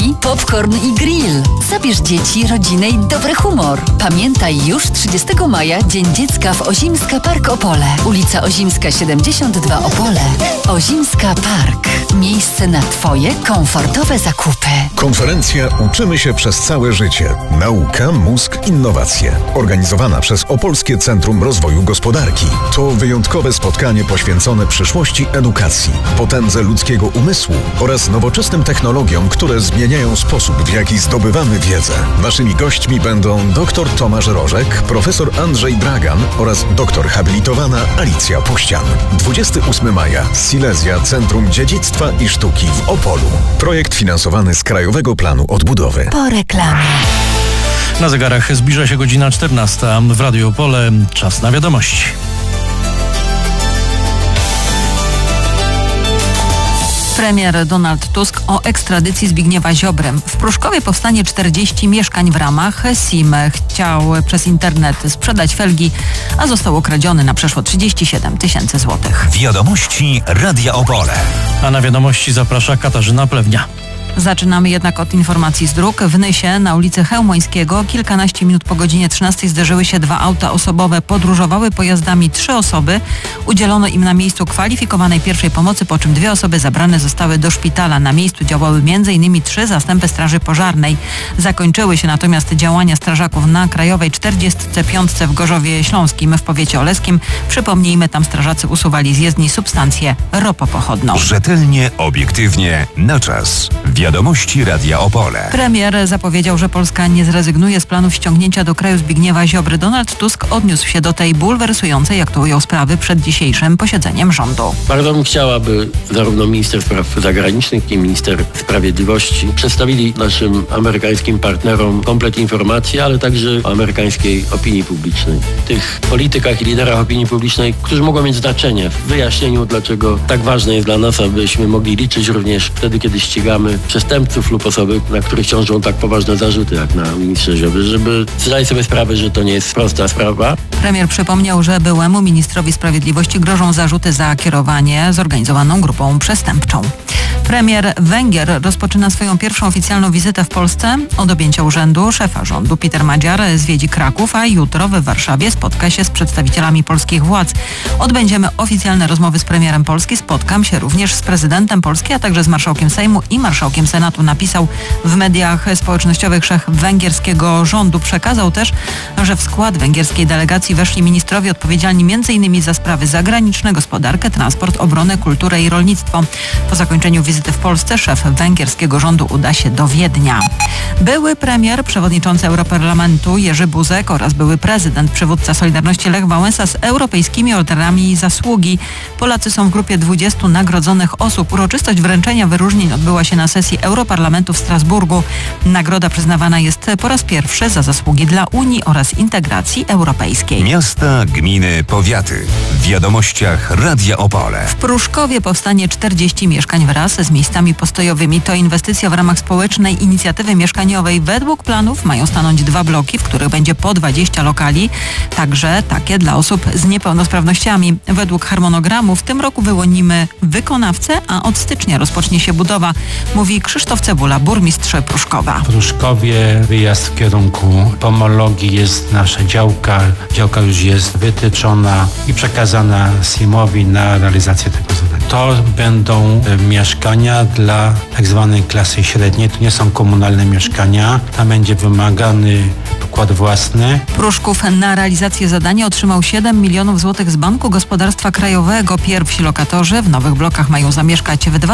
zabawki, popcorn i grill. Zabierz dzieci, rodzinę i dobry humor. Pamiętaj, już 30 maja Dzień Dziecka w Ozimska Park Opole. Ulica Ozimska 72 Opole. Ozimska Park. Miejsce na Twoje komfortowe zakupy. Konferencja Uczymy się przez całe życie. Nauka, mózg, innowacje. Organizowana przez Opolskie Centrum Rozwoju Gospodarki. To wyjątkowe spotkanie poświęcone przyszłości edukacji, potędze ludzkiego umysłu oraz nowoczesnym technologiom, które zmieniają sposób, w jaki zdobywamy wiedzę. Naszymi gośćmi będą dr Tomasz Rożek, profesor Andrzej Dragan oraz doktor habilitowana Alicja Puścian. 28 maja. Silesia Centrum Dziedzictwa i Sztuki w Opolu. Projekt finansowany z Krajowego Planu Odbudowy. Po reklamie. Na zegarach zbliża się godzina 14. W Radiu Opole czas na wiadomości. Premier Donald Tusk o ekstradycji Zbigniewa Ziobry. W Pruszkowie powstanie 40 mieszkań w ramach SIM. Chciał przez internet sprzedać felgi, a został okradziony na przeszło 37 000 złotych. Wiadomości Radia Opole. A na wiadomości zaprasza Katarzyna Plewnia. Zaczynamy jednak od informacji z dróg. W Nysie na ulicy Chełmońskiego kilkanaście minut po godzinie 13 zderzyły się dwa auta osobowe. Podróżowały pojazdami 3 osoby. Udzielono im na miejscu kwalifikowanej pierwszej pomocy, po czym 2 osoby zabrane zostały do szpitala. Na miejscu działały m.in. 3 zastępy Straży Pożarnej. Zakończyły się natomiast działania strażaków na Krajowej 45 w Gorzowie Śląskim w powiecie oleskim. Przypomnijmy, tam strażacy usuwali z jezdni substancję ropopochodną. Rzetelnie, obiektywnie, na czas. Wiadomości Radia Opole. Premier zapowiedział, że Polska nie zrezygnuje z planów ściągnięcia do kraju Zbigniewa Ziobry. Donald Tusk odniósł się do tej bulwersującej, jak to ujął, sprawy przed dzisiejszym posiedzeniem rządu. Bardzo bym chciała, by zarówno minister spraw zagranicznych, jak i minister sprawiedliwości przedstawili naszym amerykańskim partnerom komplet informacji, ale także o amerykańskiej opinii publicznej. Tych politykach i liderach opinii publicznej, którzy mogą mieć znaczenie w wyjaśnieniu, dlaczego tak ważne jest dla nas, abyśmy mogli liczyć również wtedy, kiedy ścigamy przestępców lub osoby, na których ciążą tak poważne zarzuty, jak na ministrze Ziobry, żeby zdać sobie sprawę, że to nie jest prosta sprawa. Premier przypomniał, że byłemu ministrowi sprawiedliwości grożą zarzuty za kierowanie zorganizowaną grupą przestępczą. Premier Węgier rozpoczyna swoją pierwszą oficjalną wizytę w Polsce. Od objęcia urzędu szefa rządu Peter Madziar zwiedzi Kraków, a jutro w Warszawie spotka się z przedstawicielami polskich władz. Odbędziemy oficjalne rozmowy z premierem Polski. Spotkam się również z prezydentem Polski, a także z marszałkiem Sejmu i marszałkiem Senatu, napisał w mediach społecznościowych szef węgierskiego rządu. Przekazał też, że w skład węgierskiej delegacji weszli ministrowie odpowiedzialni m.in. za sprawy zagraniczne, gospodarkę, transport, obronę, kulturę i rolnictwo. Po zakończeniu wizyty w Polsce szef węgierskiego rządu uda się do Wiednia. Były premier, przewodniczący Europarlamentu Jerzy Buzek oraz były prezydent, przywódca Solidarności Lech Wałęsa z europejskimi orderami zasługi. Polacy są w grupie 20 nagrodzonych osób. Uroczystość wręczenia wyróżnień odbyła się na sesji Europarlamentu w Strasburgu. Nagroda przyznawana jest po raz pierwszy za zasługi dla Unii oraz integracji europejskiej. Miasta, gminy, powiaty. W wiadomościach Radia Opole. W Pruszkowie powstanie 40 mieszkań wraz z miejscami postojowymi. To inwestycja w ramach społecznej inicjatywy mieszkaniowej. Według planów mają stanąć 2 bloki, w których będzie po 20 lokali, także takie dla osób z niepełnosprawnościami. Według harmonogramu w tym roku wyłonimy wykonawcę, a od stycznia rozpocznie się budowa, mówi Krzysztof Cebula, burmistrz Pruszkowa. W Pruszkowie wyjazd w kierunku pomologii jest nasza działka. Działka już jest wytyczona i przekazana SIM-owi na realizację tego zadania. To będą mieszkania dla tak zwanej klasy średniej. To nie są komunalne mieszkania. Tam będzie wymagany wkład własny. Pruszków na realizację zadania otrzymał 7 milionów złotych z Banku Gospodarstwa Krajowego. Pierwsi lokatorzy w nowych blokach mają zamieszkać w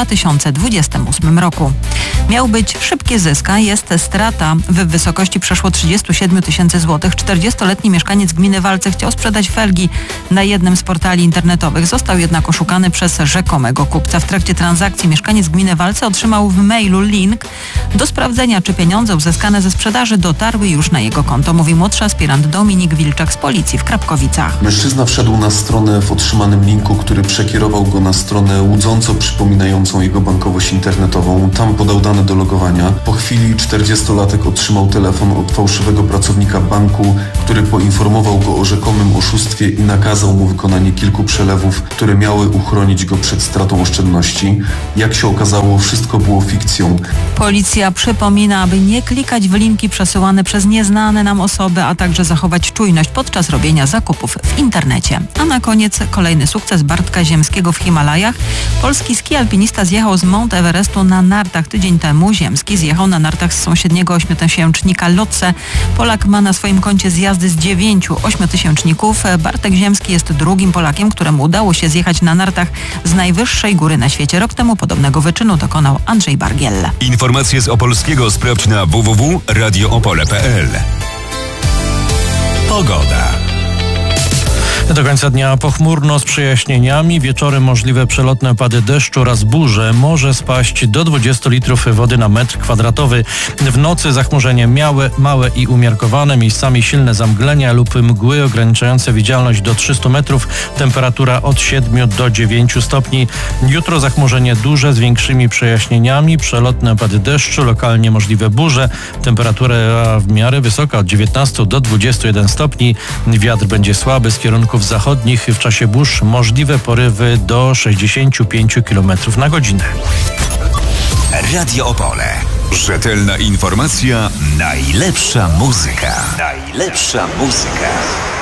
2028 roku. Miał być szybki zysk, a jest strata w wysokości przeszło 37 000 złotych. 40-letni mieszkaniec gminy Walce chciał sprzedać felgi na jednym z portali internetowych. Został jednak oszukany przez rzekomego kupca. W trakcie transakcji mieszkaniec gminy Walce otrzymał w mailu link do sprawdzenia, czy pieniądze uzyskane ze sprzedaży dotarły już na jego konto, mówi młodszy aspirant Dominik Wilczak z policji w Krapkowicach. Mężczyzna wszedł na stronę w otrzymanym linku, który przekierował go na stronę łudząco przypominającą jego bankowość internetową. Tam podał dane do logowania. Po chwili 40-latek otrzymał telefon od fałszywego pracownika banku, który poinformował go o rzekomym oszustwie i nakazał mu wykonanie kilku przelewów, które miały uchronić go przed stratą oszczędności. Jak się okazało, wszystko było fikcją. Policja Policja przypomina, aby nie klikać w linki przesyłane przez nieznane nam osoby, a także zachować czujność podczas robienia zakupów w internecie. A na koniec kolejny sukces Bartka Ziemskiego w Himalajach. Polski ski-alpinista zjechał z Mount Everestu na nartach. Tydzień temu Ziemski zjechał na nartach z sąsiedniego ośmiotysięcznika Lotse. Polak ma na swoim koncie zjazdy z 9 ośmiotysięczników. Bartek Ziemski jest drugim Polakiem, któremu udało się zjechać na nartach z najwyższej góry na świecie. Rok temu podobnego wyczynu dokonał Andrzej Bargiel. Informacje z Opolskiego sprawdź na www.radioopole.pl. Pogoda. Do końca dnia pochmurno z przejaśnieniami. Wieczorem możliwe przelotne opady deszczu oraz burze. Może spaść do 20 litrów wody na metr kwadratowy. W nocy zachmurzenie małe i umiarkowane. Miejscami silne zamglenia lub mgły ograniczające widzialność do 300 metrów. Temperatura od 7 do 9 stopni. Jutro zachmurzenie duże z większymi przejaśnieniami. Przelotne opady deszczu, lokalnie możliwe burze. Temperatura w miarę wysoka od 19 do 21 stopni. Wiatr będzie słaby z kierunków zachodnich. W czasie burz możliwe porywy do 65 km na godzinę. Radio Opole. Rzetelna informacja, najlepsza muzyka. Najlepsza muzyka.